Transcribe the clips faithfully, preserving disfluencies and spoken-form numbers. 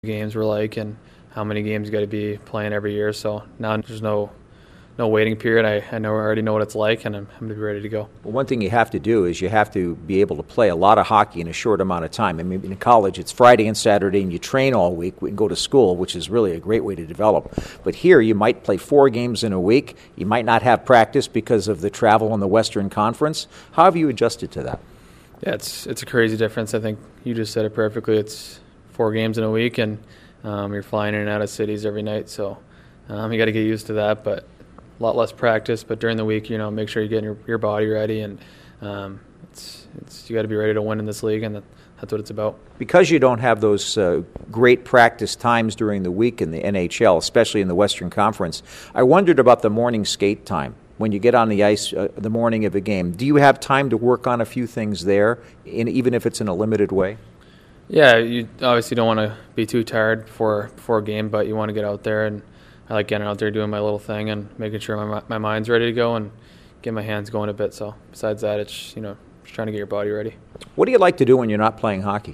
games were like and how many games you got to be playing every year. So now there's no no waiting period. I, I know I already know what it's like, and I'm, I'm going to be ready to go. Well, one thing you have to do is you have to be able to play a lot of hockey in a short amount of time. I mean, in college, it's Friday and Saturday, and you train all week and go to school, which is really a great way to develop. But here, you might play four games in a week. You might not have practice because of the travel in the Western Conference. How have you adjusted to that? Yeah, it's it's a crazy difference. I think you just said it perfectly. It's four games in a week, and um, you're flying in and out of cities every night. So um, you got to get used to that, but a lot less practice. But during the week, you know, make sure you're getting your, your body ready, and um, it's it's you got to be ready to win in this league, and that, that's what it's about. Because you don't have those uh, great practice times during the week in the N H L, especially in the Western Conference, I wondered about the morning skate time. When you get on the ice uh, the morning of a game, do you have time to work on a few things there, in, even if it's in a limited way? Yeah, you obviously don't want to be too tired before, before a game, but you want to get out there, and I like getting out there doing my little thing and making sure my my mind's ready to go and get my hands going a bit. So besides that, it's, you know, just trying to get your body ready. What do you like to do when you're not playing hockey?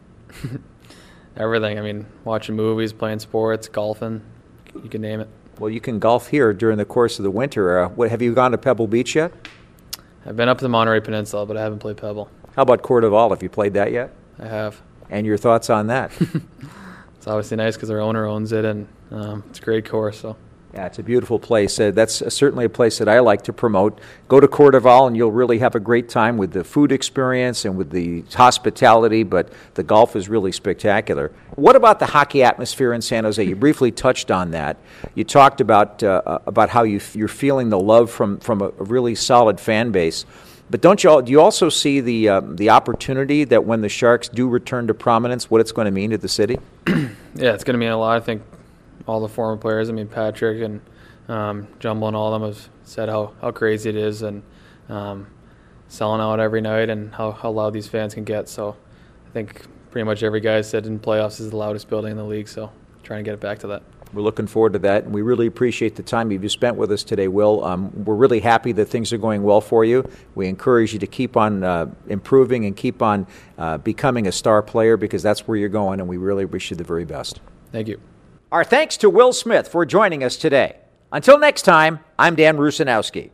Everything. I mean, watching movies, playing sports, golfing, you can name it. Well, you can golf here during the course of the winter. Uh, what, have you gone to Pebble Beach yet? I've been up to the Monterey Peninsula, but I haven't played Pebble. How about Cordival? Have you played that yet? I have. And your thoughts on that? It's obviously nice because our owner owns it, and um, it's a great course. So. Yeah, it's a beautiful place. Uh, that's uh, certainly a place that I like to promote. Go to Cordival, and you'll really have a great time with the food experience and with the hospitality, but the golf is really spectacular. What about the hockey atmosphere in San Jose? You briefly touched on that. You talked about uh, about how you f- you're feeling the love from, from a, a really solid fan base. But don't you all, do you also see the uh, the opportunity that when the Sharks do return to prominence, what it's going to mean to the city? Yeah, it's going to mean a lot. I think all the former players, I mean, Patrick and um, Jumbo and all of them have said how, how crazy it is and um, selling out every night and how, how loud these fans can get. So I think pretty much every guy said in playoffs is the loudest building in the league, so trying to get it back to that. We're looking forward to that, and we really appreciate the time you've spent with us today, Will. Um, we're really happy that things are going well for you. We encourage you to keep on uh, improving and keep on uh, becoming a star player, because that's where you're going, and we really wish you the very best. Thank you. Our thanks to Will Smith for joining us today. Until next time, I'm Dan Rusanowski.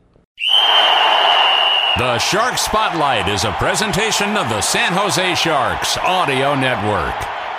The Shark Spotlight is a presentation of the San Jose Sharks Audio Network.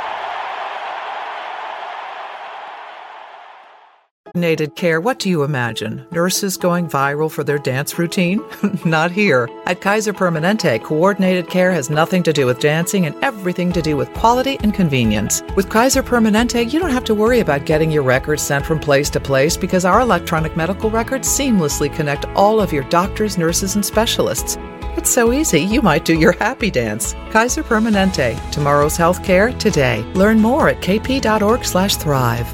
Coordinated care, what do you imagine? Nurses going viral for their dance routine? Not here. At Kaiser Permanente, coordinated care has nothing to do with dancing and everything to do with quality and convenience. With Kaiser Permanente, you don't have to worry about getting your records sent from place to place because our electronic medical records seamlessly connect all of your doctors, nurses, and specialists. It's so easy, you might do your happy dance. Kaiser Permanente, tomorrow's healthcare today. Learn more at kp.org slash thrive.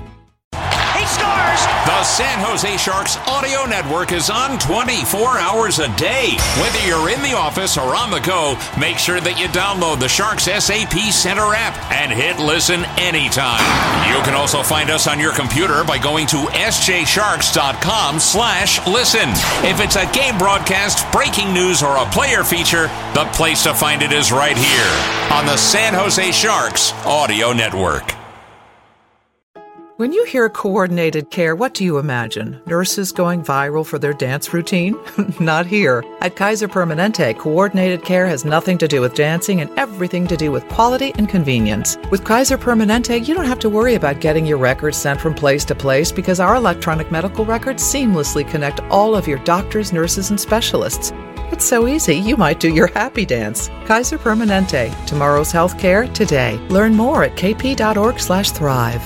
The San Jose Sharks Audio Network is on twenty-four hours a day. Whether you're in the office or on the go, make sure that you download the Sharks S A P Center app and hit listen anytime. You can also find us on your computer by going to sjsharks.com slash listen. If it's a game broadcast, breaking news, or a player feature, the place to find it is right here on the San Jose Sharks Audio Network. When you hear coordinated care, what do you imagine? Nurses going viral for their dance routine? Not here. At Kaiser Permanente, coordinated care has nothing to do with dancing and everything to do with quality and convenience. With Kaiser Permanente, you don't have to worry about getting your records sent from place to place because our electronic medical records seamlessly connect all of your doctors, nurses, and specialists. It's so easy, you might do your happy dance. Kaiser Permanente, tomorrow's healthcare today. Learn more at kp.org slash thrive.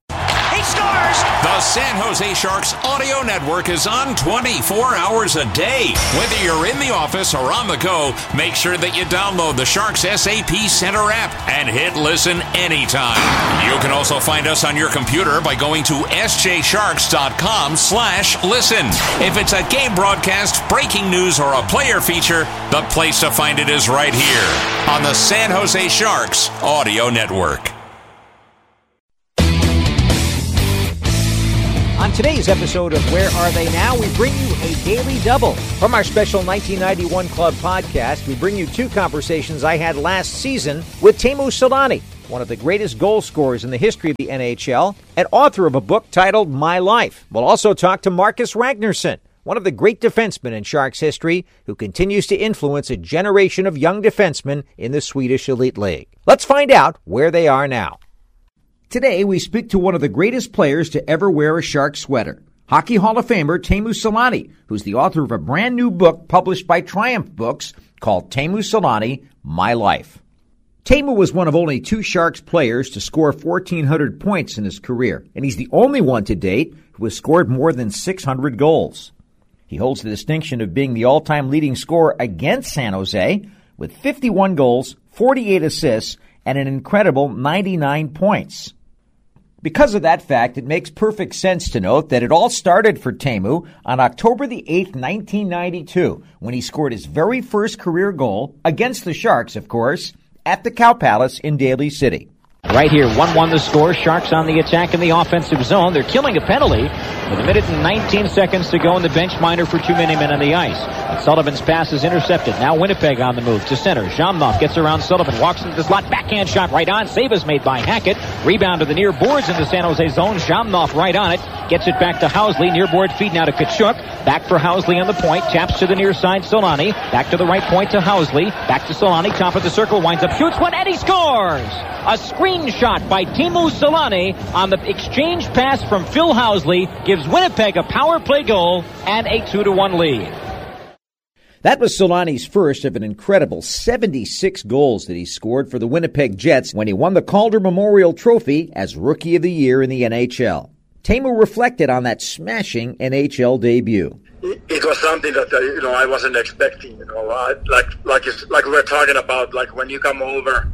The San Jose Sharks Audio Network is on twenty-four hours a day. Whether you're in the office or on the go, make sure that you download the Sharks S A P Center app and hit listen anytime. You can also find us on your computer by going to sjsharks.com slash listen. If it's a game broadcast, breaking news, or a player feature, the place to find it is right here on the San Jose Sharks Audio Network. On today's episode of Where Are They Now, we bring you a daily double. From our special nineteen ninety-one Club podcast, we bring you two conversations I had last season with Teemu Selanne. one of the greatest goal scorers in the history of the N H L, and author of a book titled My Life. We'll also talk to Marcus Ragnarsson, one of the great defensemen in Sharks history, who continues to influence a generation of young defensemen in the Swedish Elite League. Let's find out where they are now. Today, we speak to one of the greatest players to ever wear a Sharks sweater, Hockey Hall of Famer Teemu Selanne, who's the author of a brand new book published by Triumph Books called Teemu Selanne, My Life. Teemu was one of only two Sharks players to score fourteen hundred points in his career, and he's the only one to date who has scored more than six hundred goals. He holds the distinction of being the all-time leading scorer against San Jose with fifty-one goals, forty-eight assists, and an incredible ninety-nine points. Because of that fact, it makes perfect sense to note that it all started for Teemu on October the eighth, nineteen ninety-two, when he scored his very first career goal, against the Sharks, of course, at the Cow Palace in Daly City. Right here, one one the score. Sharks on the attack in the offensive zone. They're killing a penalty with a minute and nineteen seconds to go in the bench minor for too many men on the ice. And Sullivan's pass is intercepted. Now Winnipeg on the move to center. Zhamnov gets around Sullivan, walks into the slot, backhand shot right on. Save is made by Hackett. Rebound to the near boards in the San Jose zone. Zhamnov right on it. Gets it back to Housley. Near board feed now to Tkachuk. Back for Housley on the point. Taps to the near side, Selanne. Back to the right point to Housley. Back to Selanne. Top of the circle. Winds up, shoots one, and he scores! A screenshot by Teemu Selanne on the exchange pass from Phil Housley gives Winnipeg a power play goal and a two to one lead. That was Selanne's first of an incredible seventy-six goals that he scored for the Winnipeg Jets when he won the Calder Memorial Trophy as Rookie of the Year in the N H L. Teemu reflected on that smashing N H L debut. It was something that uh, you know I wasn't expecting. You know, I, like like it's, like we were talking about, like when you come over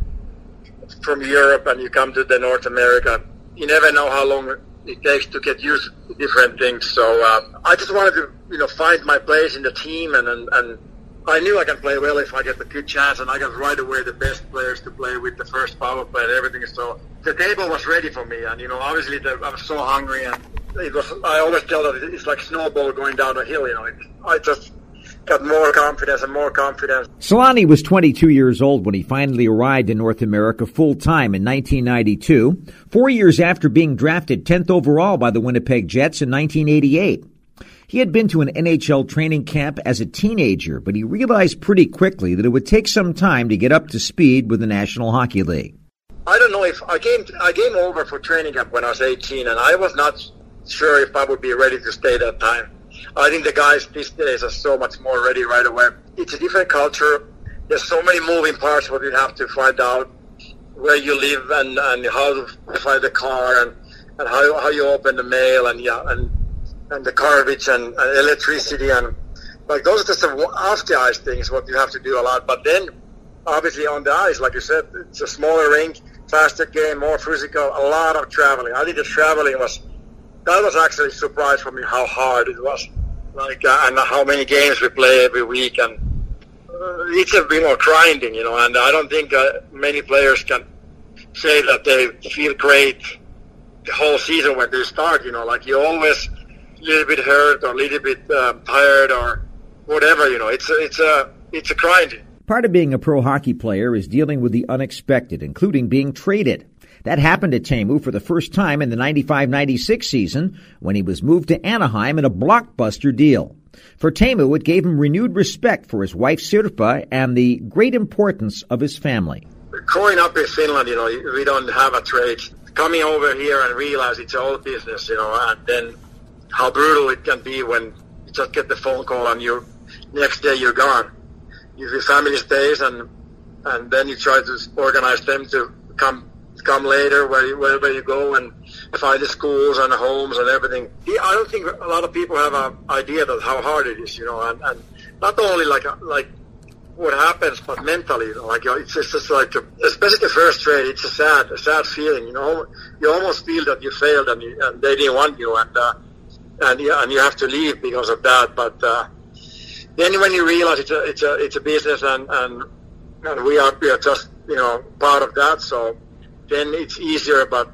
from Europe and you come to the North America, you never know how long it takes to get used to different things. So uh, I just wanted to, you know, find my place in the team, and, and and I knew I can play well if I get the good chance, and I got right away the best players to play with, the first power play and everything. So the table was ready for me, and you know, obviously the, I was so hungry, and it was. I always tell that it's like snowball going down a hill. You know, it, I just got more confidence and more confidence. Selanne was twenty-two years old when he finally arrived in North America full-time in nineteen ninety-two, four years after being drafted tenth overall by the Winnipeg Jets in nineteen eighty-eight. He had been to an N H L training camp as a teenager, but he realized pretty quickly that it would take some time to get up to speed with the National Hockey League. I don't know if I came I came over for training camp when I was eighteen, and I was not sure if I would be ready to stay that time. I think the guys these days are so much more ready right away. It's a different culture. There's so many moving parts what you have to find out, where you live and, and how to find the car, and, and how how you open the mail, and yeah and and the garbage and, and electricity, and like those are just the off the ice things what you have to do a lot. But then obviously on the ice, like you said, it's a smaller rink, faster game, more physical, a lot of traveling. I think the traveling was that was actually a surprise for me how hard it was, like uh, and how many games we play every week, and uh, it's a bit more grinding, you know. And I don't think uh, many players can say that they feel great the whole season when they start. You know, like you always a little bit hurt or a little bit uh, tired or whatever. You know, it's a, it's a it's a grinding. Part of being a pro hockey player is dealing with the unexpected, including being traded. That happened to Teemu for the first time in the ninety-five ninety-six season when he was moved to Anaheim in a blockbuster deal. For Teemu, it gave him renewed respect for his wife Sirpa and the great importance of his family. Growing up in Finland, you know, we don't have a trade. Coming over here and realize it's all business, you know, and then how brutal it can be when you just get the phone call and you next day you're gone. Your family stays, and and then you try to organize them to come come later where you, wherever you go, and find the schools and the homes and everything. I don't think a lot of people have an idea of how hard it is, you know, and, and not only like like what happens, but mentally, you know, like it's just, it's just like, a, especially the first trade, it's a sad, a sad feeling, you know. You almost feel that you failed and, you, and they didn't want you, and uh, and yeah, and you have to leave because of that. But uh, then when you realize it's a it's a it's a business, and and, and we are we are just, you know, part of that, so then it's easier, but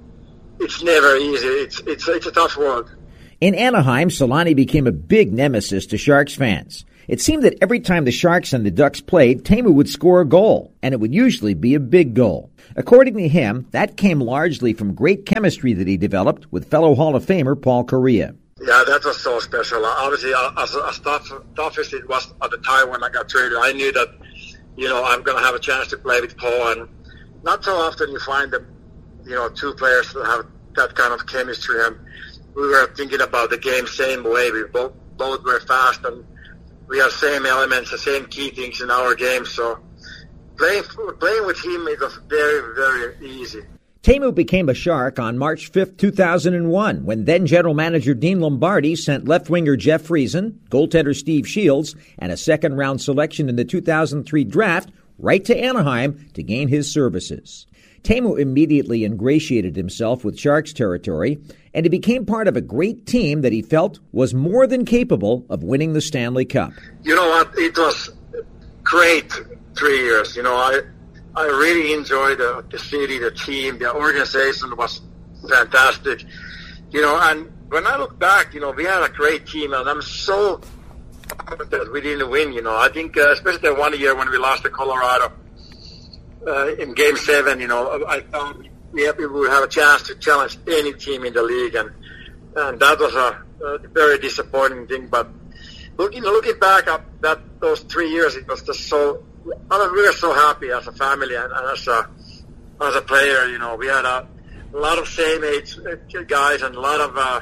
it's never easy. It's it's it's a tough world. In Anaheim, Selanne became a big nemesis to Sharks fans. It seemed that every time the Sharks and the Ducks played, Teemu would score a goal, and it would usually be a bbig goal. According to him, that came largely from great chemistry that he developed with fellow Hall of Famer Paul Kariya. Yeah, that was so special. Obviously, as, as tough, tough as it was at the time when I got traded, I knew that, you know, I'm going to have a chance to play with Paul. And not so often you find that, you know, two players that have that kind of chemistry. And we were thinking about the game same way. We both, both were fast, and we have same elements, the same key things in our game. So playing, playing with him, it was very, very easy. Teemu became a Shark on March fifth, two thousand one, when then-general manager Dean Lombardi sent left-winger Jeff Friesen, goaltender Steve Shields, and a second-round selection in the two thousand three draft right to Anaheim to gain his services. Teemu immediately ingratiated himself with Sharks territory, and he became part of a great team that he felt was more than capable of winning the Stanley Cup. You know what? It was great three years. You know, I... I really enjoyed the, the city, the team, the organization was fantastic. You know, and when I look back, you know, we had a great team, and I'm so happy that we didn't win, you know. I think, uh, especially that one year when we lost to Colorado uh, in Game seven, you know, I thought we, have, we would have a chance to challenge any team in the league, and, and that was a, a very disappointing thing. But looking, looking back at that those three years, it was just so... I mean, we were so happy as a family and, and as a as a player. You know, we had a, a lot of same age guys and a lot of. Uh,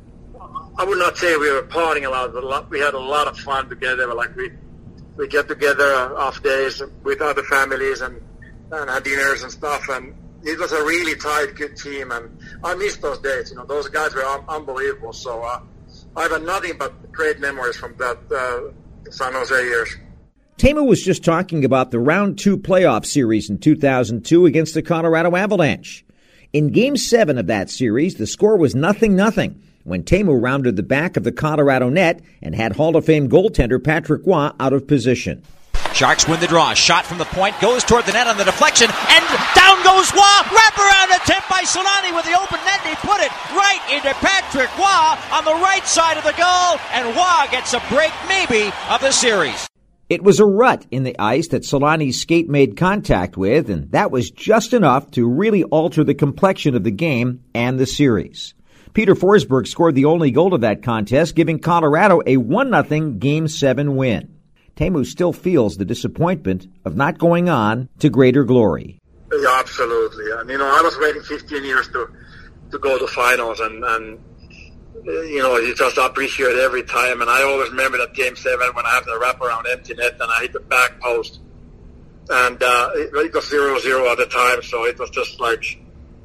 I would not say we were partying a lot, but a lot, we had a lot of fun together. Like we we get together off days with other families and and had dinners and stuff. And it was a really tight, good team. And I miss those days. You know, those guys were un- unbelievable. So uh, I have nothing but great memories from that uh, San Jose years. Teemu was just talking about the round two playoff series in two thousand two against the Colorado Avalanche. In Game seven of that series, the score was nothing nothing when Teemu rounded the back of the Colorado net and had Hall of Fame goaltender Patrick Roy out of position. Sharks win the draw. Shot from the point goes toward the net on the deflection, and down goes Roy. Wraparound attempt by Solani with the open net, and he put it right into Patrick Roy on the right side of the goal, and Roy gets a break maybe of the series. It was a rut in the ice that Solani's skate made contact with, and that was just enough to really alter the complexion of the game and the series. Peter Forsberg scored the only goal of that contest, giving Colorado a one nothing Game seven win. Teemu still feels the disappointment of not going on to greater glory. Yeah, absolutely. And, you know, I was waiting fifteen years to, to go to finals, and, and you know, you just appreciate it every time. And I always remember that Game seven when I had the wraparound empty net and I hit the back post. And uh, it, it was zero zero at the time, so it was just like,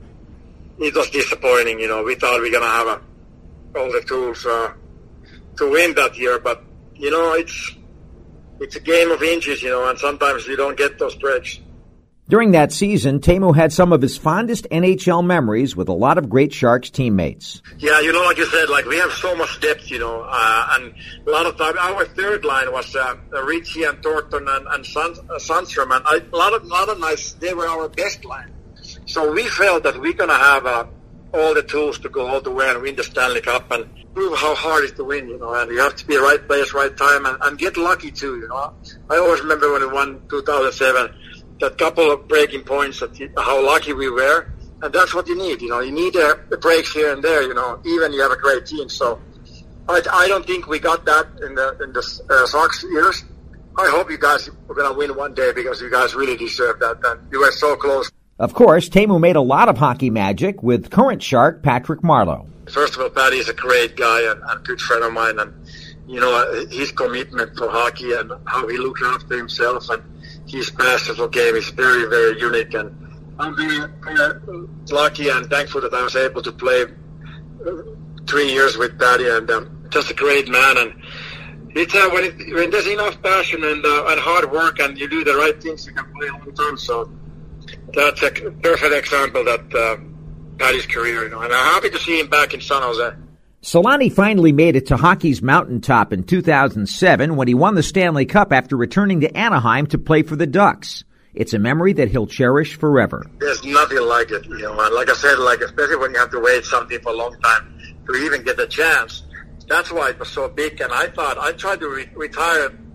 it was disappointing, you know. We thought we were going to have a, all the tools uh, to win that year. But, you know, it's it's a game of inches, you know, and sometimes you don't get those breaks. During that season, Teemu had some of his fondest N H L memories with a lot of great Sharks teammates. Yeah, you know, like you said, like we have so much depth, you know, uh, and a lot of time our third line was uh, Ritchie and Thornton and, and Sun, uh, Sundstrom, and I, a lot of a lot of nights they were our best line. So we felt that we're gonna have uh, all the tools to go all the way and win the Stanley Cup and prove how hard it is to win, you know. And you have to be right place, right time, and, and get lucky too, you know. I always remember when we won two thousand seven. That couple of breaking points, that how lucky we were, and that's what you need. You know, you need uh, the breaks here and there. You know, even you have a great team. So I, I don't think we got that in the in the uh, Sox years. I hope you guys are going to win one day because you guys really deserve that. And you were so close. Of course, Teemu made a lot of hockey magic with current Shark Patrick Marleau. First of all, Patty is a great guy and a good friend of mine, and you know his commitment for hockey and how he looks after himself and his passion for game is very, very unique, and I'm very uh, lucky and thankful that I was able to play uh, three years with Patty, and um, just a great man. And it's uh, when, it, when there's enough passion and, uh, and hard work, and you do the right things, you can play a long time. So that's a perfect example that uh, Patty's career, you know. And I'm happy to see him back in San Jose. Solani finally made it to hockey's mountaintop in two thousand seven when he won the Stanley Cup after returning to Anaheim to play for the Ducks. It's a memory that he'll cherish forever. There's nothing like it, you know. And like I said, like especially when you have to wait something for a long time to even get the chance. That's why it was so big. And I thought I tried to re- retire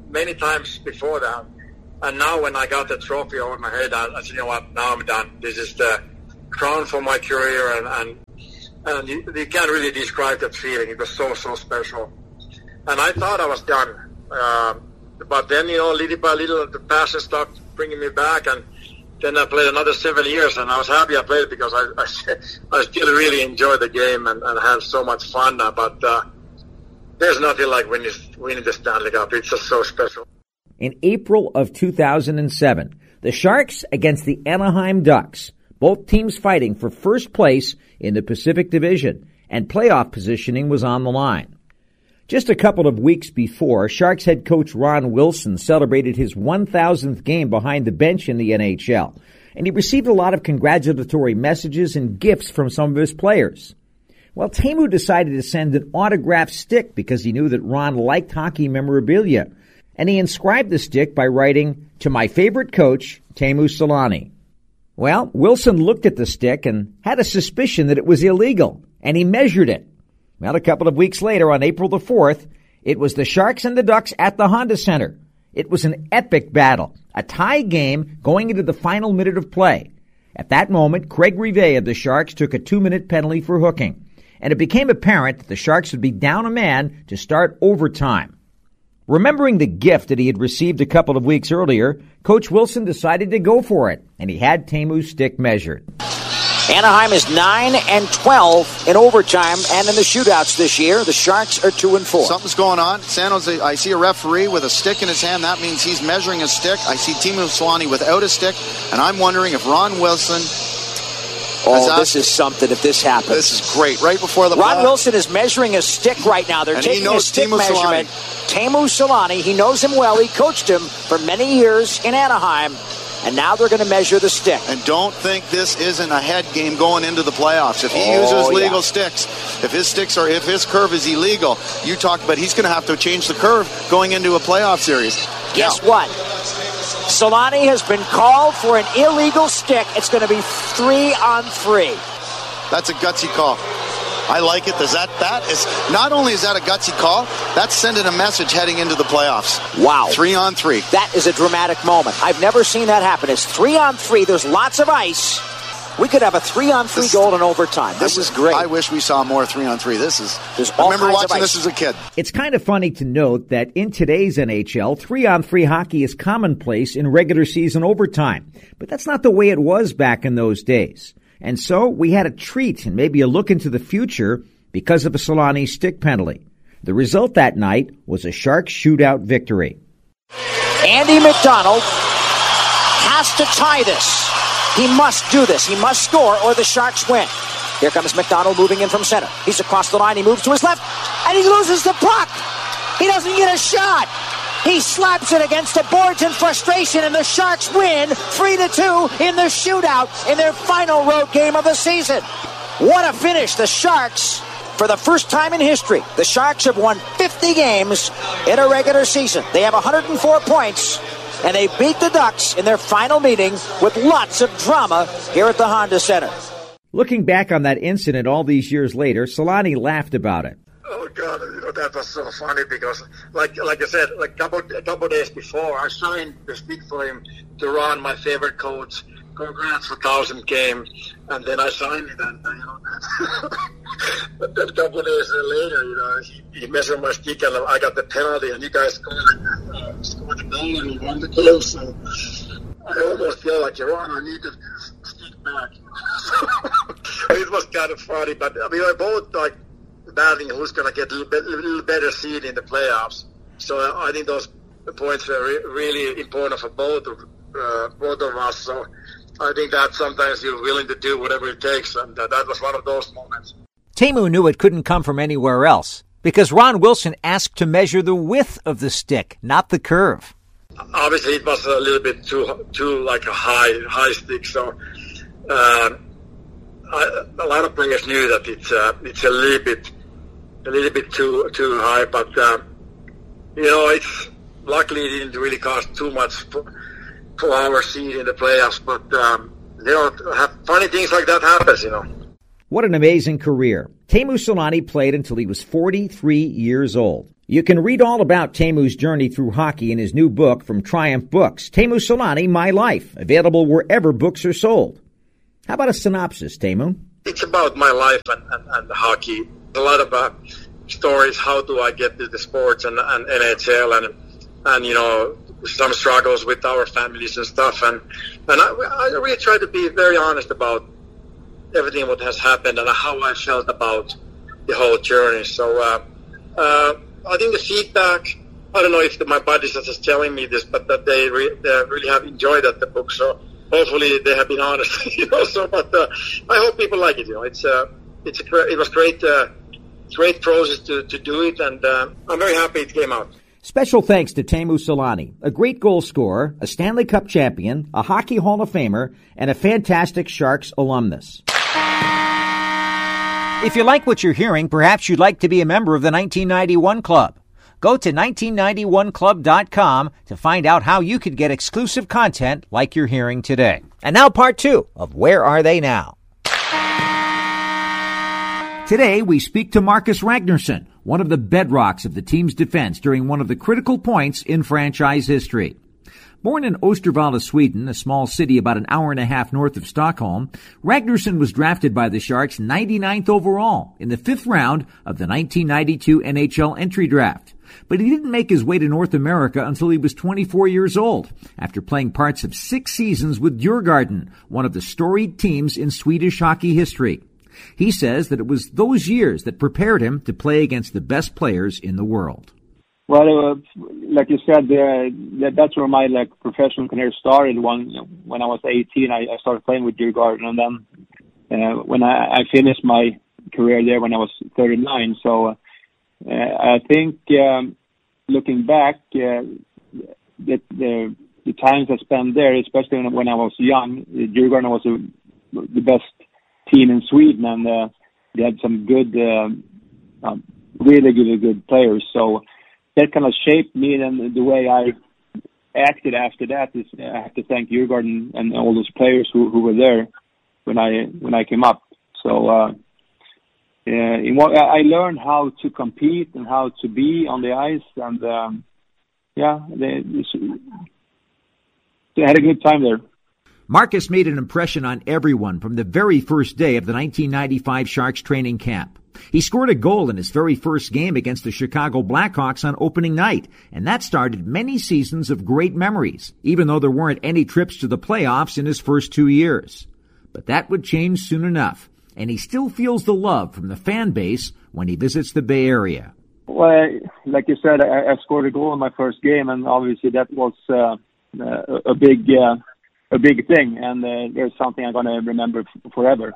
many times before that. And now when I got the trophy over my head, I, I said, you know what, now I'm done. This is the crown for my career, and, and, and you, you can't really describe that feeling. It was so, so special. And I thought I was done. Um, but then, you know, little by little, the passion started bringing me back, and then I played another seven years, and I was happy I played because I, I, I still really enjoyed the game and, and had so much fun. Now. But uh, there's nothing like winning, winning the Stanley Cup. It's just so special. In April of two thousand seven, the Sharks against the Anaheim Ducks, both teams fighting for first place in the Pacific Division, and playoff positioning was on the line. Just a couple of weeks before, Sharks head coach Ron Wilson celebrated his one thousandth game behind the bench in the N H L, and he received a lot of congratulatory messages and gifts from some of his players. Well, Teemu decided to send an autographed stick because he knew that Ron liked hockey memorabilia, and he inscribed the stick by writing, "To my favorite coach, Teemu Selanne." Well, Wilson looked at the stick and had a suspicion that it was illegal, and he measured it. Well, a couple of weeks later, on April the fourth, it was the Sharks and the Ducks at the Honda Center. It was an epic battle, a tie game going into the final minute of play. At that moment, Craig Rivet of the Sharks took a two-minute penalty for hooking, and it became apparent that the Sharks would be down a man to start overtime. Remembering the gift that he had received a couple of weeks earlier, Coach Wilson decided to go for it, and he had Teemu's stick measured. Anaheim is nine and twelve in overtime and in the shootouts this year. The Sharks are two and four. Something's going on. San Jose, I see a referee with a stick in his hand. That means he's measuring a stick. I see Teemu Selanne without a stick, and I'm wondering if Ron Wilson... Oh, this is something if this happens. This is great. Right before the Ron ball. Wilson is measuring a stick right now. They're and taking he knows a stick Teemu measurement. Teemu Selanne, he knows him well. He coached him for many years in Anaheim. And now they're going to measure the stick. And don't think this isn't a head game going into the playoffs. If he oh, uses legal yeah. sticks, if his sticks are, if his curve is illegal, you talk about he's going to have to change the curve going into a playoff series. Guess now, what? Selanne has been called for an illegal stick. It's going to be three on three. That's a gutsy call. I like it. Does that that is not only is that a gutsy call, that's sending a message heading into the playoffs. Wow. Three on three. That is a dramatic moment. I've never seen that happen. It's three on three. There's lots of ice. We could have a three on three goal in overtime. This is great. I wish we saw more three on three. This is There's I remember watching this as a kid. It's kind of funny to note that in today's N H L, three on three hockey is commonplace in regular season overtime. But that's not the way it was back in those days. And so we had a treat and maybe a look into the future because of a Selanne stick penalty. The result that night was a Sharks shootout victory. Andy McDonald has to tie this. He must do this. He must score or the Sharks win. Here comes McDonald moving in from center. He's across the line. He moves to his left, and he loses the puck. He doesn't get a shot. He slaps it against the boards in frustration, and the Sharks win three to two in the shootout in their final road game of the season. What a finish. The Sharks, for the first time in history, the Sharks have won fifty games in a regular season. They have one hundred four points, and they beat the Ducks in their final meeting with lots of drama here at the Honda Center. Looking back on that incident all these years later, Selanne laughed about it. Oh God, you know, that was so funny because, like, like I said, like couple, a couple days before, I signed the stick for him to Ron, my favorite coach. Congrats for thousand game, and then I signed it, and you know, but then a couple days later, you know, he, he measured my stick, and I got the penalty, and you guys scored, uh, scored the goal, and he won the game. So I almost feel like, Ron, I need the stick back. It was kind of funny, but I mean, we're both like battling who's going to get a little, bit, a little better seed in the playoffs. So I think those points were re- really important for both of, uh, both of us. So I think that sometimes you're willing to do whatever it takes, and uh, that was one of those moments. Teemu knew it couldn't come from anywhere else because Ron Wilson asked to measure the width of the stick, not the curve. Obviously, it was a little bit too, too like a high, high stick. So uh, I, a lot of players knew that it's, uh, it's a little bit, a little bit too, too high. But uh, you know, it's luckily it didn't really cost too much for, for our seed in the playoffs. But um, you know, have funny things like that happens. You know. What an amazing career. Teemu Selanne played until he was forty-three years old. You can read all about Teemu's journey through hockey in his new book from Triumph Books, Teemu Selanne, My Life, available wherever books are sold. How about a synopsis, Teemu? It's about my life and, and, and the hockey. A lot of uh, stories, how do I get to the sports and, and N H L and, and, you know, some struggles with our families and stuff. And, and I, I really try to be very honest about everything what has happened and how I felt about the whole journey. So, uh, uh, I think the feedback, I don't know if the, my buddies are just telling me this, but that they, re, they really have enjoyed that, the book. So hopefully they have been honest, you know. So, but uh, I hope people like it. You know, it's uh, it's a, it was great, uh, great process to, to do it, and uh, I'm very happy it came out. Special thanks to Teemu Selanne, a great goal scorer, a Stanley Cup champion, a Hockey Hall of Famer, and a fantastic Sharks alumnus. If you like what you're hearing, perhaps you'd like to be a member of the nineteen ninety-one Club. Go to nineteen ninety-one club dot com to find out how you could get exclusive content like you're hearing today. And now part two of Where Are They Now? Today, we speak to Marcus Ragnarsson, one of the bedrocks of the team's defense during one of the critical points in franchise history. Born in Östervalla, Sweden, a small city about an hour and a half north of Stockholm, Ragnarsson was drafted by the Sharks ninety-ninth overall in the fifth round of the nineteen ninety-two N H L entry draft. But he didn't make his way to North America until he was twenty-four years old, after playing parts of six seasons with Djurgården, one of the storied teams in Swedish hockey history. He says that it was those years that prepared him to play against the best players in the world. Well, uh, like you said, uh, that, that's where my like professional career started. When when I was eighteen, I, I started playing with Djurgården, and then uh, when I, I finished my career there when I was thirty-nine. So uh, I think um, looking back, uh, the, the the times I spent there, especially when, when I was young, Djurgården was a, the best team in Sweden, and uh, they had some good, uh, um, really good, good players. So that kind of shaped me, and the way I acted after that is I have to thank Djurgården and all those players who, who were there when I when I came up. So uh, yeah, in what, I learned how to compete and how to be on the ice, and um, yeah, they, they had a good time there. Marcus made an impression on everyone from the very first day of the nineteen ninety-five Sharks training camp. He scored a goal in his very first game against the Chicago Blackhawks on opening night, and that started many seasons of great memories, even though there weren't any trips to the playoffs in his first two years. But that would change soon enough, and he still feels the love from the fan base when he visits the Bay Area. Well, like you said, I, I scored a goal in my first game, and obviously that was uh, a big uh, a big thing, and uh, there's something I'm going to remember f- forever.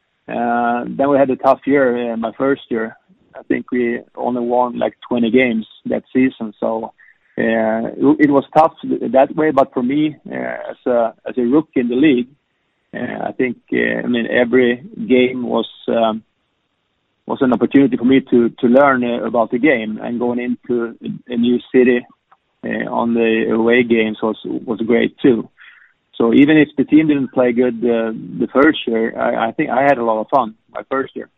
Uh, then we had a tough year in my first year. I think we only won like twenty games that season. So uh, it was tough that way. But for me, uh, as a as a rookie in the league, uh, I think uh, I mean every game was um, was an opportunity for me to to learn uh, about the game, and going into a new city uh, on the away games was was great too. So even if the team didn't play good uh, the first year, I, I think I had a lot of fun my first year.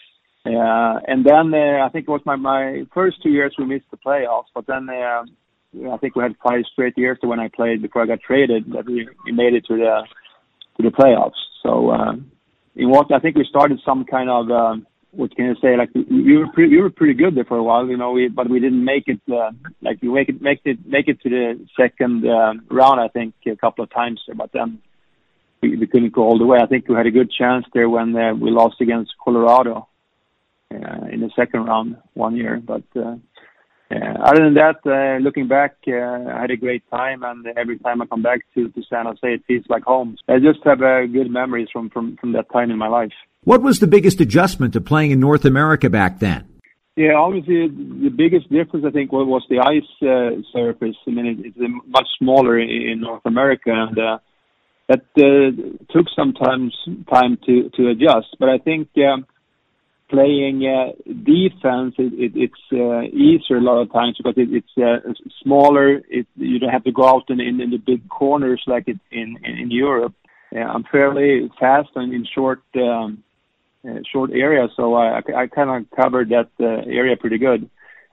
Uh, and then uh, I think it was my, my first two years we missed the playoffs, but then uh, I think we had five straight years to when I played before I got traded that we, we made it to the to the playoffs. So uh, in what I think we started some kind of uh, what can you say? Like we were pretty, we were pretty good there for a while, you know. We but we didn't make it. Uh, like we make it make it make it to the second uh, round. I think a couple of times, but then we, we couldn't go all the way. I think we had a good chance there when uh, we lost against Colorado uh, in the second round one year. But uh, uh, other than that, uh, looking back, uh, I had a great time, and every time I come back to, to San Jose, it feels like home. I just have uh, good memories from, from, from that time in my life. What was the biggest adjustment to playing in North America back then? Yeah, obviously the biggest difference I think was the ice uh, surface. I mean, it, it's much smaller in North America, and uh, that uh, took some time time to, to adjust. But I think um, playing uh, defense, it, it, it's uh, easier a lot of times because it, it's uh, smaller. It, you don't have to go out in, in, in the big corners like it in in, in Europe. Yeah, I'm fairly fast and in short. Um, Uh, short area, so I, I kind of covered that uh, area pretty good.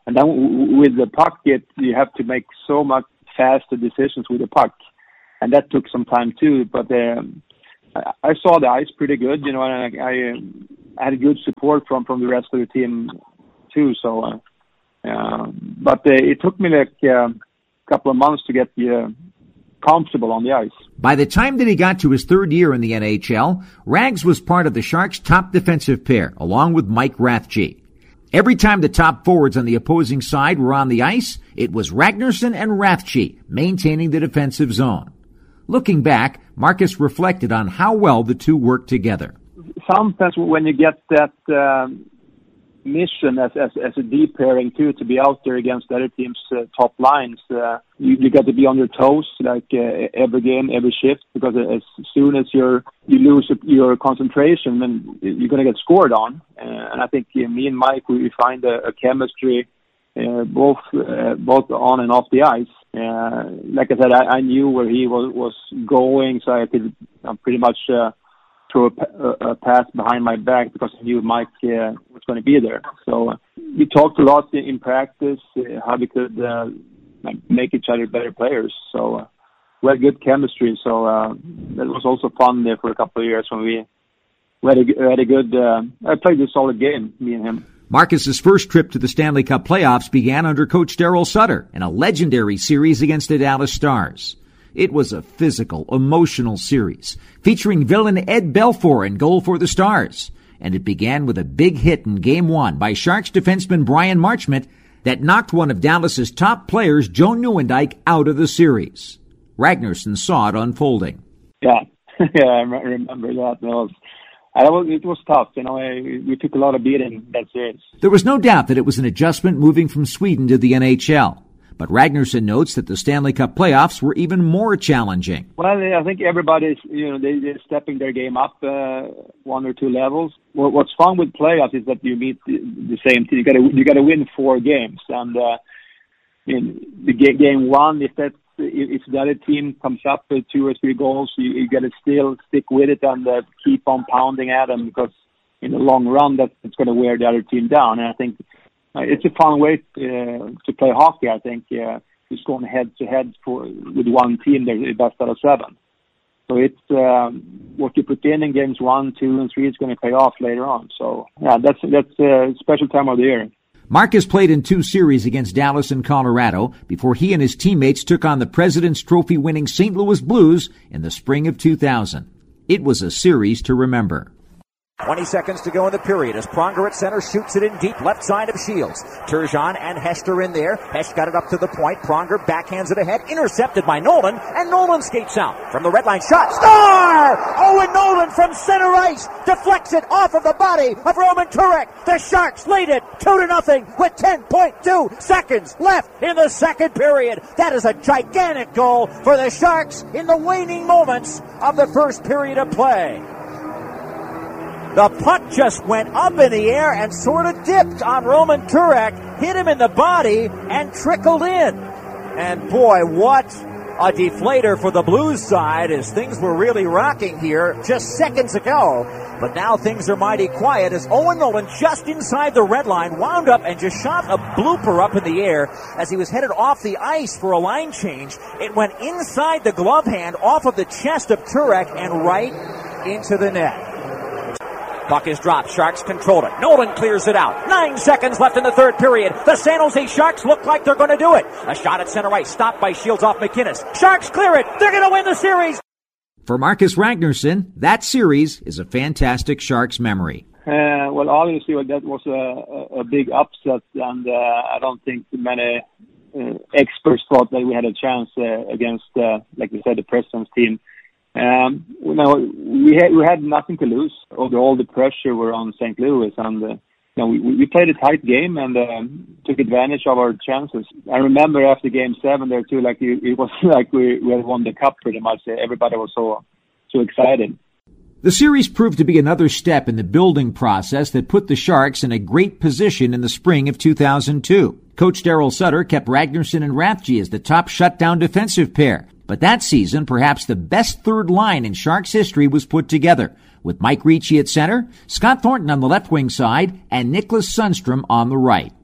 And then w- with the puck, it, you have to make so much faster decisions with the puck. And that took some time too. But um, I, I saw the ice pretty good, you know, and I, I, um, I had good support from, from the rest of the team too. So, uh, uh, but uh, it took me like uh, a couple of months to get uh, comfortable on the ice. By the time that he got to his third year in the N H L, Rags was part of the Sharks' top defensive pair, along with Mike Rathje. Every time the top forwards on the opposing side were on the ice, it was Ragnarsson and Rathje maintaining the defensive zone. Looking back, Marcus reflected on how well the two worked together. Sometimes when you get that um, mission as, as as a deep pairing too, to be out there against the other team's uh, top lines, uh, you, you got to be on your toes like uh, every game, every shift, because as soon as you're you lose your concentration, then you're going to get scored on. Uh, and I think uh, me and Mike, we find a, a chemistry uh, both uh, both on and off the ice. Uh, like I said, I, I knew where he was, was going, so I could uh, pretty much uh, throw a, a, a pass behind my back because I knew Mike uh, was going to be there. So uh, we talked a lot in practice uh, how we could uh, make each other better players. So uh, we had good chemistry. So uh, that was also fun there for a couple of years when we, we had a, had a good. Uh, I played a solid game, me and him. Marcus's first trip to the Stanley Cup playoffs began under coach Daryl Sutter in a legendary series against the Dallas Stars. It was a physical, emotional series featuring villain Ed Belfour in goal for the Stars. And it began with a big hit in Game one by Sharks defenseman Brian Marchment that knocked one of Dallas's top players, Joe Nieuwendyk, out of the series. Ragnarsson saw it unfolding. Yeah, yeah, I remember that. It was, I was, it was tough. You know, we took a lot of beating that series. There was no doubt that it was an adjustment moving from Sweden to the N H L. But Ragnarsson notes that the Stanley Cup playoffs were even more challenging. Well, I think everybody's, you know, they, they're stepping their game up uh, one or two levels. Well, what's fun with playoffs is that you meet the, the same team. You got to you got to win four games, and uh, in the game one, if that if the other team comes up with two or three goals, you, you got to still stick with it and uh, keep on pounding at them, because in the long run, that it's going to wear the other team down. And I think Uh, it's a fun way uh, to play hockey, I think, uh, just going head-to-head for, with one team, the best out of seven. So it's um, what you put in in games one, two, and three is going to pay off later on. So, yeah, that's that's a special time of the year. Marcus played in two series against Dallas and Colorado before he and his teammates took on the President's Trophy-winning Saint Louis Blues in the spring of two thousand. It was a series to remember. twenty seconds to go in the period as Pronger at center shoots it in deep left side of Shields. Turgeon and Hester in there. Hesh got it up to the point. Pronger backhands it ahead. Intercepted by Nolan, and Nolan skates out. From the red line shot. Score! Owen Nolan from center ice deflects it off of the body of Roman Turek. The Sharks lead it two to nothing with ten point two seconds left in the second period. That is a gigantic goal for the Sharks in the waning moments of the first period of play. The puck just went up in the air and sort of dipped on Roman Turek, hit him in the body, and trickled in. And boy, what a deflator for the Blues side, as things were really rocking here just seconds ago. But now things are mighty quiet as Owen Nolan, just inside the red line, wound up and just shot a blooper up in the air as he was headed off the ice for a line change. It went inside the glove hand, off of the chest of Turek, and right into the net. Puck is dropped. Sharks control it. Nolan clears it out. Nine seconds left in the third period. The San Jose Sharks look like they're going to do it. A shot at center ice, stopped by Shields off McInnes. Sharks clear it. They're going to win the series. For Marcus Ragnarsson, that series is a fantastic Sharks memory. Uh, well, obviously, well, that was a, a big upset, and uh, I don't think many uh, experts thought that we had a chance uh, against, uh, like we said, the President's team. Um, you know, we had we had nothing to lose. Although all the pressure were on Saint Louis, and uh, you know, we we played a tight game and um, took advantage of our chances. I remember after Game Seven there too, like it, it was like we we had won the cup pretty much. Everybody was so so excited. The series proved to be another step in the building process that put the Sharks in a great position in the spring of two thousand two. Coach Daryl Sutter kept Ragnarsson and Rathje as the top shutdown defensive pair. But that season, perhaps the best third line in Sharks history was put together, with Mike Ricci at center, Scott Thornton on the left wing side, and Nicklas Sundstrom on the right.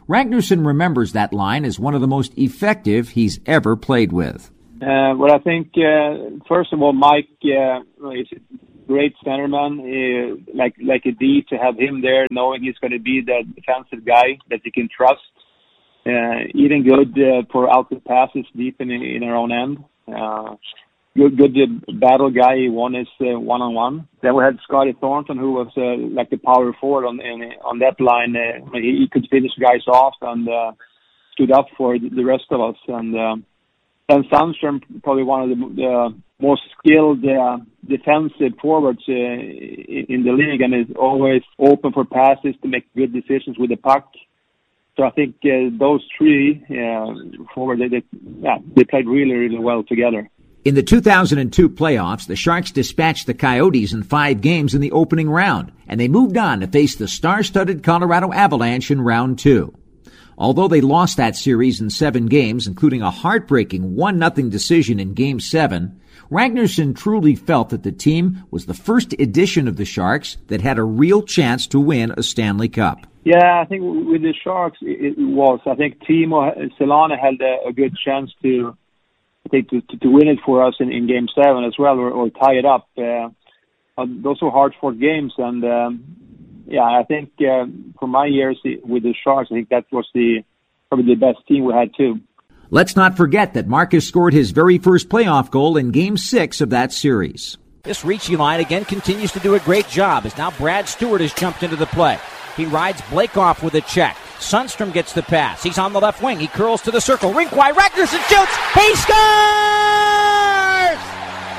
Ragnarsson remembers that line as one of the most effective he's ever played with. Uh, well, I think, uh, first of all, Mike uh, is a great centerman, uh, like like a D, to have him there, knowing he's going to be the defensive guy that you can trust. Uh, eating good uh, for outlet passes deep in, in our own end. Uh, good good uh, battle guy. He won his uh, one-on-one. Then we had Scotty Thornton, who was uh, like the power forward on in, on that line. Uh, he, he could finish guys off and uh, stood up for the rest of us. And uh, then Sandström, probably one of the uh, most skilled uh, defensive forwards uh, in the league, and is always open for passes to make good decisions with the puck. So I think uh, those three uh, forward, they, they, yeah, they played really, really well together. In the two thousand two playoffs, the Sharks dispatched the Coyotes in five games in the opening round, and they moved on to face the star-studded Colorado Avalanche in round two. Although they lost that series in seven games, including a heartbreaking one nothing decision in Game seven, Ragnarsson truly felt that the team was the first edition of the Sharks that had a real chance to win a Stanley Cup. Yeah, I think with the Sharks it was. I think Timo Selänne had a, a good chance to, I think, to, to, to win it for us in, in Game Seven as well, or, or tie it up. Uh, those were hard-fought games, and um, yeah, I think uh, for my years with the Sharks, I think that was the probably the best team we had too. Let's not forget that Marcus scored his very first playoff goal in Game Six of that series. This Ricci line again continues to do a great job as now Brad Stewart has jumped into the play. He rides Blake off with a check. Sundstrom gets the pass. He's on the left wing. He curls to the circle. Rink wide. Ragnarsson shoots. He scores!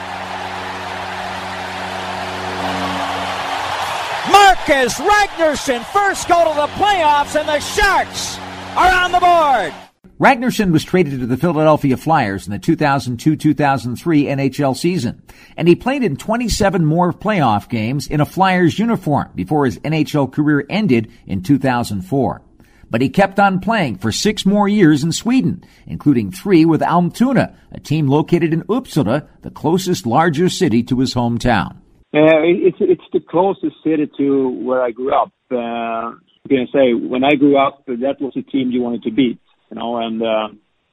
Marcus Ragnarsson, first goal of the playoffs, and the Sharks are on the board. Ragnarsson was traded to the Philadelphia Flyers in the two thousand two two thousand three N H L season, and he played in twenty-seven more playoff games in a Flyers uniform before his N H L career ended in two thousand four. But he kept on playing for six more years in Sweden, including three with Almtuna, a team located in Uppsala, the closest larger city to his hometown. Uh, it's it's the closest city to where I grew up. Uh, I'm going to say, when I grew up, that was the team you wanted to beat. You know, and uh,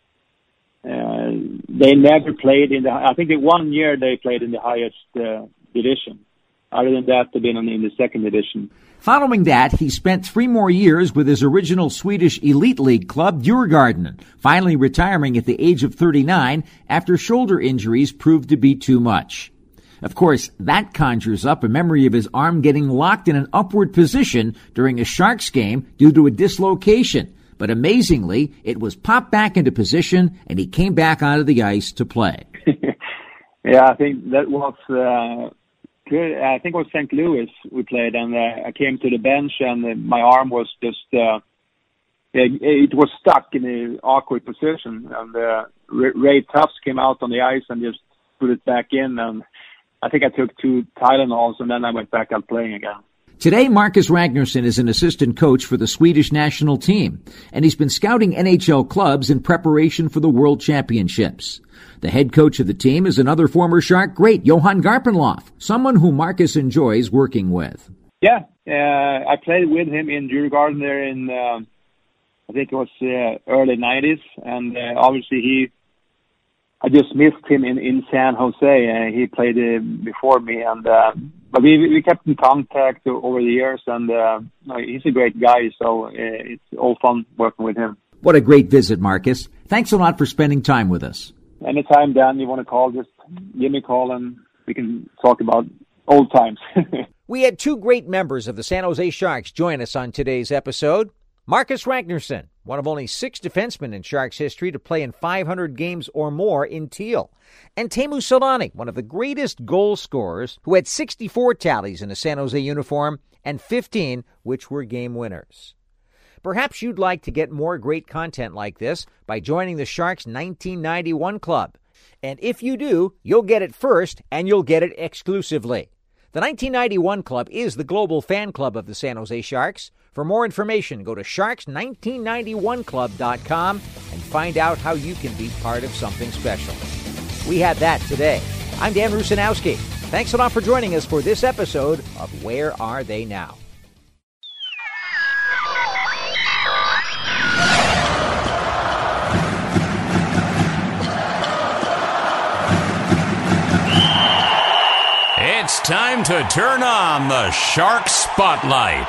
uh, they never played in the. I think the one year they played in the highest uh, division. Other than that, they've been in the second division. Following that, he spent three more years with his original Swedish elite league club, Djurgården, finally retiring at the age of thirty-nine after shoulder injuries proved to be too much. Of course, that conjures up a memory of his arm getting locked in an upward position during a Sharks game due to a dislocation. But amazingly, it was popped back into position, and he came back onto the ice to play. Yeah, I think that was uh, good. I think it was Saint Louis we played, and uh, I came to the bench, and uh, my arm was just, uh, it, it was stuck in an awkward position. And uh, Ray Tufts came out on the ice and just put it back in, and I think I took two Tylenols, and then I went back out playing again. Today, Marcus Ragnarsson is an assistant coach for the Swedish national team, and he's been scouting N H L clubs in preparation for the World Championships. The head coach of the team is another former Shark great, Johan Garpenlov, someone who Marcus enjoys working with. Yeah, uh, I played with him in Djurgården there in, uh, I think it was uh, early nineties, and uh, obviously he, I just missed him in, in San Jose. Uh, he played uh, before me, and uh, but we we kept in contact over the years, and uh, he's a great guy, so uh, it's all fun working with him. What a great visit, Marcus. Thanks a lot for spending time with us. Anytime, Dan, you want to call, just give me a call, and we can talk about old times. We had two great members of the San Jose Sharks join us on today's episode. Marcus Ragnarsson, one of only six defensemen in Sharks history to play in five hundred games or more in teal. And Teemu Selänne, one of the greatest goal scorers, who had sixty-four tallies in a San Jose uniform and fifteen which were game winners. Perhaps you'd like to get more great content like this by joining the Sharks nineteen ninety-one Club. And if you do, you'll get it first and you'll get it exclusively. The nineteen ninety-one Club is the global fan club of the San Jose Sharks. For more information, go to sharks nineteen ninety-one club dot com and find out how you can be part of something special. We had that today. I'm Dan Rusanowski. Thanks a lot for joining us for this episode of Where Are They Now? time to turn on the Shark Spotlight.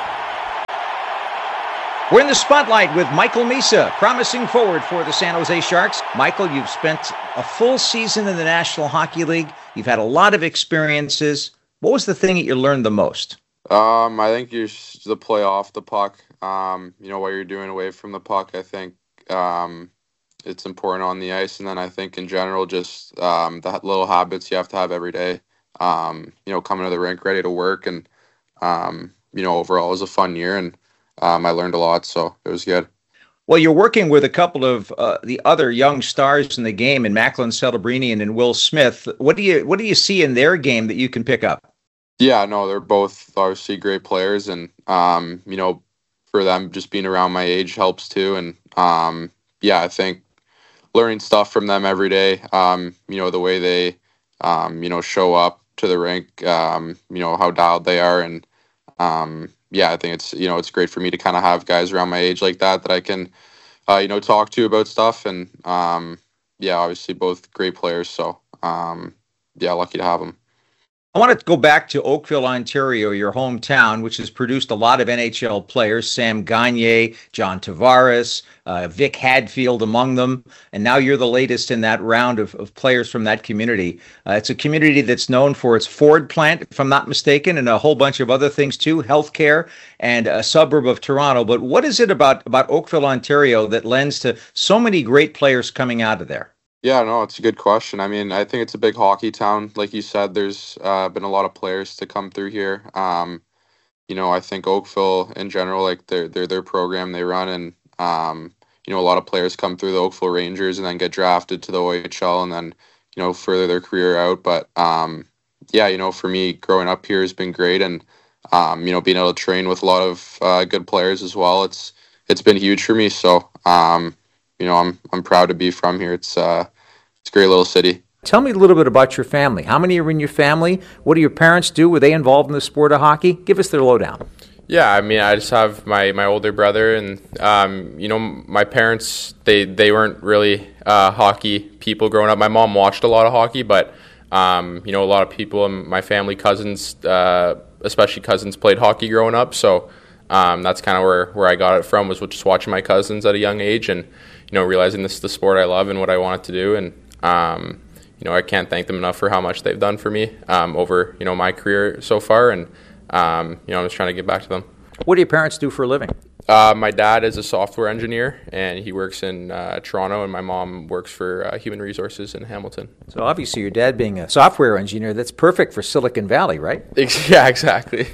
We're in the spotlight with Michael Misa, promising forward for the San Jose Sharks. Michael, you've spent a full season in the National Hockey League. You've had a lot of experiences. What was the thing that you learned the most? Um, I think you the play off the puck. Um, you know, what you're doing away from the puck. I think um, it's important on the ice, and then I think in general, just um, the little habits you have to have every day. Um, you know, coming to the rink ready to work, and um, you know, overall it was a fun year, and um, I learned a lot, so it was good. Well, you're working with a couple of uh, the other young stars in the game, in Macklin Celebrini and in Will Smith. What do you what do you see in their game that you can pick up? Yeah, no, they're both obviously great players, and um, you know, for them just being around my age helps too. And um, yeah, I think learning stuff from them every day. Um, you know, the way they um, you know show up to the rink. Um, you know how dialed they are, and um, yeah, I think it's you know it's great for me to kind of have guys around my age like that that I can uh, you know talk to about stuff. And um, yeah, obviously both great players. So um, yeah, lucky to have them. I want to go back to Oakville, Ontario, your hometown, which has produced a lot of N H L players, Sam Gagner, John Tavares, uh, Vic Hadfield among them, and now you're the latest in that round of, of players from that community. Uh, it's a community that's known for its Ford plant, if I'm not mistaken, and a whole bunch of other things too, healthcare, and a suburb of Toronto. But what is it about, about Oakville, Ontario that lends to so many great players coming out of there? Yeah, no, it's a good question. I mean, I think it's a big hockey town. Like you said, there's uh, been a lot of players to come through here. Um, you know, I think Oakville in general, like their their their program they run, and um, you know, a lot of players come through the Oakville Rangers and then get drafted to the O H L and then you know further their career out. But um, yeah, you know, for me, growing up here has been great, and um, you know, being able to train with a lot of uh, good players as well. It's it's been huge for me. So um, you know, I'm I'm proud to be from here. It's uh, It's a great little city. Tell me a little bit about your family. How many are in your family? What do your parents do? Were they involved in the sport of hockey? Give us their lowdown. Yeah, I mean, I just have my, my older brother, and um, you know, my parents they they weren't really uh, hockey people growing up. My mom watched a lot of hockey, but um, you know, a lot of people in my family, cousins, uh, especially cousins, played hockey growing up. So um, that's kind of where where I got it from, was just watching my cousins at a young age, and you know, realizing this is the sport I love and what I wanted to do. And Um, you know, I can't thank them enough for how much they've done for me um, over, you know, my career so far. And, um, you know, I'm just trying to give back to them. What do your parents do for a living? Uh, my dad is a software engineer, and he works in uh, Toronto, and my mom works for uh, Human Resources in Hamilton. So obviously your dad being a software engineer, that's perfect for Silicon Valley, right? Yeah, exactly.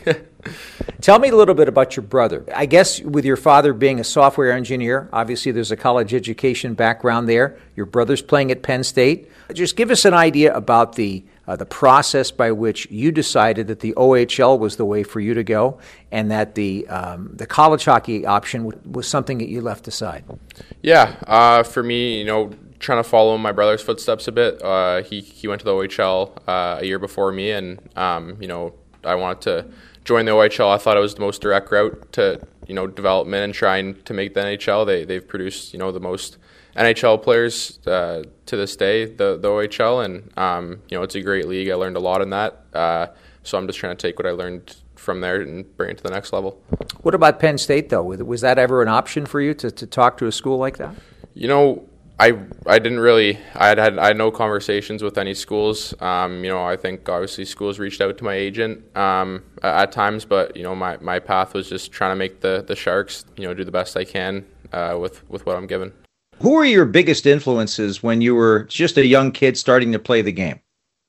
Tell me a little bit about your brother. I guess with your father being a software engineer, obviously there's a college education background there. Your brother's playing at Penn State. Just give us an idea about the uh, the process by which you decided that the O H L was the way for you to go, and that the um, the college hockey option w- was something that you left aside. Yeah, uh, for me, you know, trying to follow my brother's footsteps a bit. Uh, he he went to the O H L uh, a year before me, and um, you know, I wanted to join the O H L. I thought it was the most direct route to, you know, development and trying to make the N H L. They they've produced, you know, the most N H L players uh, to this day, the the O H L, and um, you know, it's a great league. I learned a lot in that, uh, so I'm just trying to take what I learned from there and bring it to the next level. What about Penn State, though? Was that ever an option for you to, to talk to a school like that? You know, I I didn't really. I had, had I had no conversations with any schools. Um, you know, I think obviously schools reached out to my agent um, at times, but you know, my, my path was just trying to make the, the Sharks, you know, do the best I can uh, with with what I'm given. Who were your biggest influences when you were just a young kid starting to play the game?